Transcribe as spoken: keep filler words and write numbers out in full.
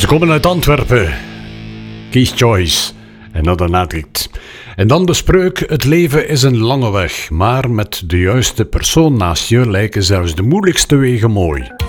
Ze komen uit Antwerpen. Keith Joyce. Another Addict. En dan de spreuk: het leven is een lange weg, maar met de juiste persoon naast je lijken zelfs de moeilijkste wegen mooi.